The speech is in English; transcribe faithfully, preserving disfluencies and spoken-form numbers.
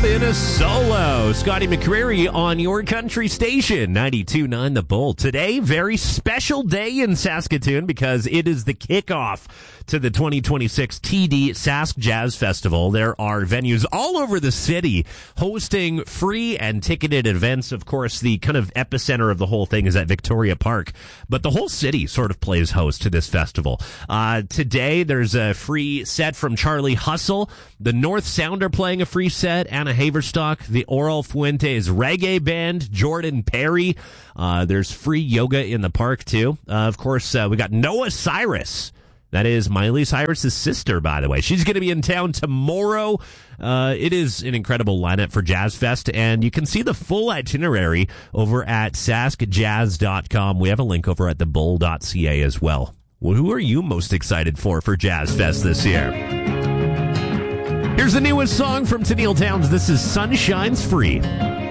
in a solo. Scotty McCreery on your country station, ninety-two point nine The Bull. Today, very special day in Saskatoon because it is the kickoff to the twenty twenty-six T D Sask Jazz Festival. There are venues all over the city hosting free and ticketed events. Of course, the kind of epicenter of the whole thing is at Victoria Park, but the whole city sort of plays host to this festival. Uh, today, there's a free set from Charlie Hustle. The North Sound are playing a free set. Anna Haverstock, the Oral Fuentes Reggae Band, Jordan Perry. Uh, there's free yoga in the park, too. Uh, of course, uh, we got Noah Cyrus. That is Miley Cyrus's sister, by the way. She's going to be in town tomorrow. Uh, it is an incredible lineup for Jazz Fest, and you can see the full itinerary over at sask jazz dot com. We have a link over at the bull dot c a as well. Well, who are you most excited for for Jazz Fest this year? Here's the newest song from Tennille Towns. This is Sunshine's Free.